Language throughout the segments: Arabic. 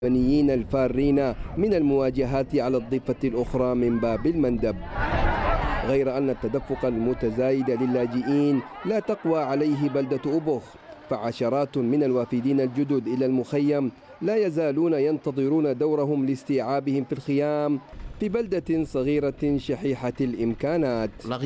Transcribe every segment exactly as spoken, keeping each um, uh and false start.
اليمنيين الفارين من المواجهات على الضفة الأخرى من باب المندب، غير أن التدفق المتزايد للاجئين لا تقوى عليه بلدة أبوخ، فعشرات من الوافدين الجدد إلى المخيم لا يزالون ينتظرون دورهم لاستيعابهم في الخيام في بلدة صغيرة شحيحة الإمكانات.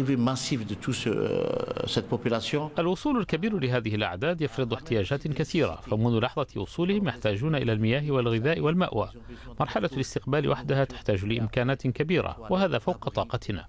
الوصول الكبير لهذه الأعداد يفرض احتياجات كثيرة، فمنذ لحظة وصولهم يحتاجون إلى المياه والغذاء والمأوى. مرحلة الاستقبال وحدها تحتاج لإمكانات كبيرة، وهذا فوق طاقتنا.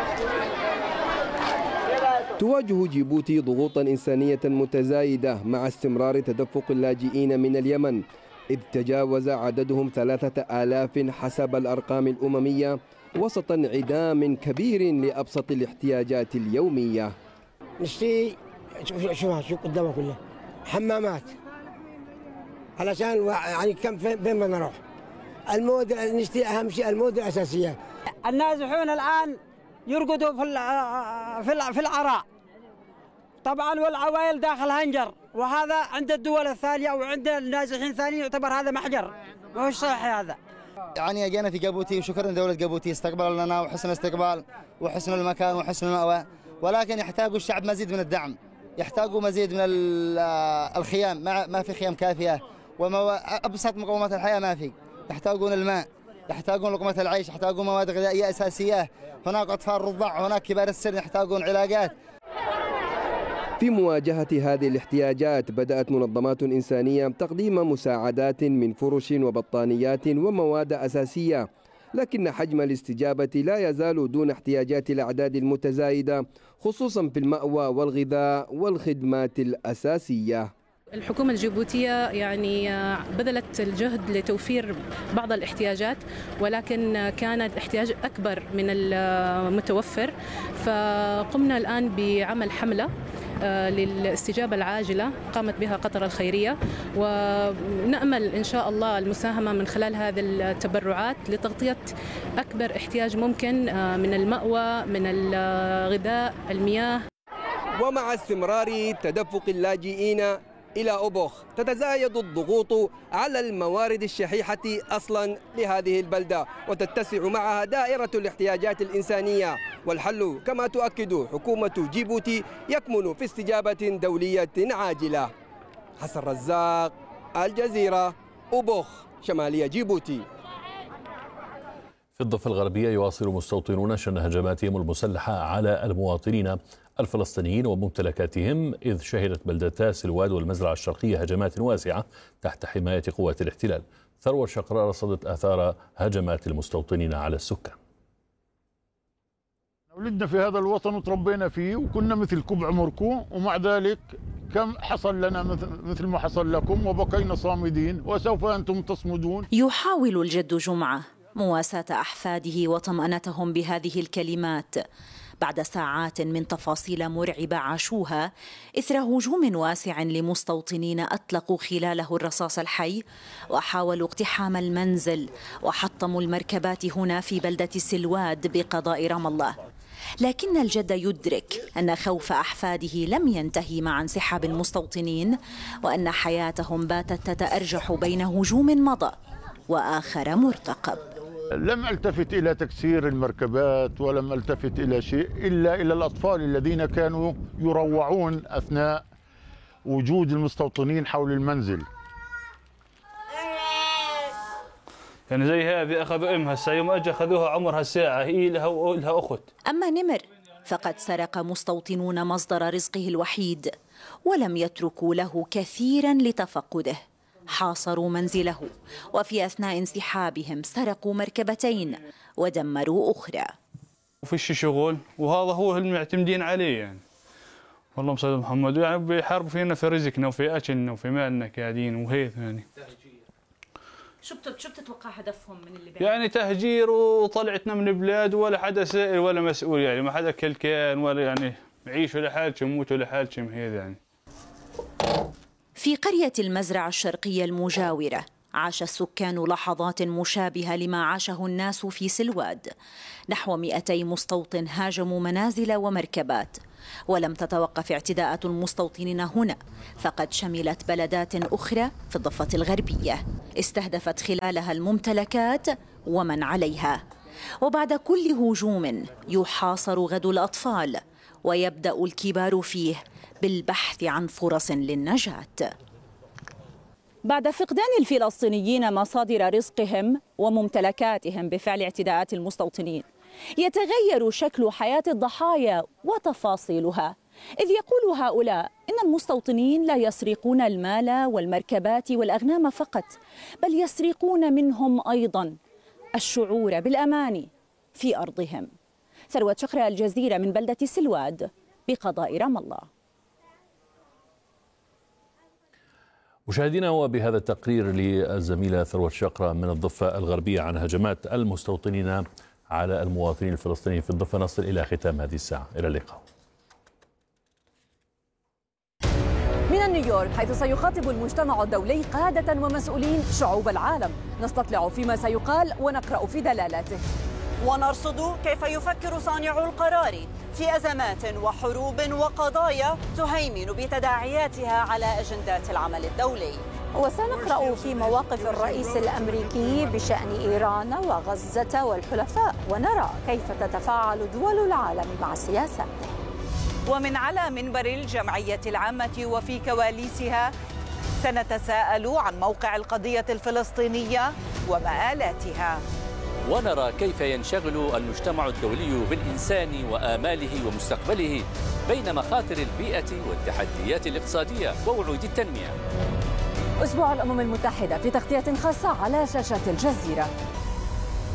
تواجه جيبوتي ضغوطا إنسانية متزايدة مع استمرار تدفق اللاجئين من اليمن، إذ تجاوز عددهم ثلاثة آلاف حسب الأرقام الأممية، وسط انعدام كبير لأبسط الاحتياجات اليومية. نشتري شوفها شو قدامها كلها حمامات علشان يعني كم فين بدنا نروح. المود نشتري أهم شيء المود الأساسية. النازحون الآن يرقدوا في في العراء طبعا، والعوائل داخل هنجر، وهذا عند الدول الثانية أو عند النازحين الثانيين يعتبر هذا محجر، ما هو صحيح هذا. يعني جينا في جيبوتي وشكرا دولة جيبوتي استقبال لنا وحسن استقبال وحسن المكان وحسن المأوى، ولكن يحتاج الشعب مزيد من الدعم، يحتاجوا مزيد من الخيام، ما في خيام كافية، وأبسط مقومات الحياة ما في، يحتاجون الماء، يحتاجون لقمة العيش، يحتاجون مواد غذائية أساسية، هناك أطفال رضع، هناك كبار السن يحتاجون علاجات. في مواجهة هذه الاحتياجات بدأت منظمات إنسانية تقديم مساعدات من فرش وبطانيات ومواد أساسية، لكن حجم الاستجابة لا يزال دون احتياجات الأعداد المتزايدة، خصوصا في المأوى والغذاء والخدمات الأساسية. الحكومة الجيبوتية يعني بذلت الجهد لتوفير بعض الاحتياجات، ولكن كان الاحتياج أكبر من المتوفر، فقمنا الآن بعمل حملة للاستجابة العاجلة قامت بها قطر الخيرية، ونأمل إن شاء الله المساهمة من خلال هذه التبرعات لتغطية أكبر احتياج ممكن من المأوى، من الغذاء، المياه. ومع استمرار تدفق اللاجئين إلى أبوخ تتزايد الضغوط على الموارد الشحيحة أصلا لهذه البلدة، وتتسع معها دائرة الاحتياجات الإنسانية، والحل كما تؤكد حكومة جيبوتي يكمن في استجابة دولية عاجلة. حسن رزاق، الجزيرة، أبوخ، شمالية جيبوتي. في الضفة الغربية يواصل مستوطنون شن هجماتهم المسلحة على المواطنين الفلسطينيين وممتلكاتهم، إذ شهدت بلدتا سلواد والمزرعة الشرقية هجمات واسعة تحت حماية قوات الاحتلال. ثروة شقراء رصدت آثار هجمات المستوطنين على السكان. ولدنا في هذا الوطن وتربينا فيه وكنا مثل كب عمركم، ومع ذلك كم حصل لنا مثل ما حصل لكم، وبقينا صامدين وسوف أنتم تصمدون. يحاول الجد جمعة مواساة أحفاده وطمأنتهم بهذه الكلمات بعد ساعات من تفاصيل مرعبة عاشوها إثر هجوم واسع لمستوطنين أطلقوا خلاله الرصاص الحي وحاولوا اقتحام المنزل وحطموا المركبات هنا في بلدة سلواد بقضاء رام الله. لكن الجد يدرك أن خوف أحفاده لم ينتهي مع انسحاب المستوطنين، وأن حياتهم باتت تتأرجح بين هجوم مضى وآخر مرتقب. لم التفت إلى تكسير المركبات ولم التفت إلى شيء إلا إلى الأطفال الذين كانوا يروعون أثناء وجود المستوطنين حول المنزل. يعني زي هذه أخذوا أمها الساعة، يوم أجى أخذوها عمرها ساعة، هي لها لها أخت. أما نمر فقد سرق مستوطنون مصدر رزقه الوحيد ولم يتركوا له كثيرا لتفقده. حاصروا منزله، وفي أثناء انسحابهم سرقوا مركبتين ودمروا أخرى. وفيش شغل، وهذا هو المعتمدين عليه يعني. والله صل محمد، يعني بيحاربوا فينا في رزقنا وفي أكلنا وفي مالنا قاعدين وهيك يعني. شو شو بتتوقع هدفهم من اللي بيعمل؟ يعني تهجير وطلعتنا من البلاد، ولا حدا سائل ولا مسؤول، يعني ما حدا كلكان ولا يعني يعيشوا لحالهم يموتوا لحالهم هيك يعني. في قرية المزرعة الشرقية المجاورة عاش السكان لحظات مشابهة لما عاشه الناس في سلواد. نحو مئتي مستوطن هاجموا منازل ومركبات، ولم تتوقف اعتداءات المستوطنين هنا، فقد شملت بلدات أخرى في الضفة الغربية استهدفت خلالها الممتلكات ومن عليها. وبعد كل هجوم يحاصر غد الأطفال، ويبدأ الكبار فيه بالبحث عن فرص للنجاة. بعد فقدان الفلسطينيين مصادر رزقهم وممتلكاتهم بفعل اعتداءات المستوطنين، يتغير شكل حياة الضحايا وتفاصيلها، إذ يقول هؤلاء إن المستوطنين لا يسرقون المال والمركبات والأغنام فقط، بل يسرقون منهم أيضا الشعور بالأمان في أرضهم. ثروة شقرة، الجزيرة، من بلدة سلواد بقضاء رام الله. مشاهدينا، وبهذا التقرير للزميلة ثروة شقرة من الضفة الغربية عن هجمات المستوطنين على المواطنين الفلسطينيين في الضفة، نصل إلى ختام هذه الساعة. إلى اللقاء. من نيويورك، حيث سيخاطب المجتمع الدولي قادة ومسؤولين شعوب العالم، نستطلع فيما سيقال ونقرأ في دلالاته، ونرصد كيف يفكر صانع القرار في أزمات وحروب وقضايا تهيمن بتداعياتها على أجندات العمل الدولي. وسنقرأ في مواقف الرئيس الأمريكي بشأن إيران وغزة والحلفاء، ونرى كيف تتفاعل دول العالم مع سياساته. ومن على منبر الجمعية العامة وفي كواليسها سنتساءل عن موقع القضية الفلسطينية ومآلاتها، ونرى كيف ينشغل المجتمع الدولي بالإنسان وآماله ومستقبله بين مخاطر البيئة والتحديات الاقتصادية ووعود التنمية. أسبوع الأمم المتحدة في تغطية خاصة على شاشة الجزيرة.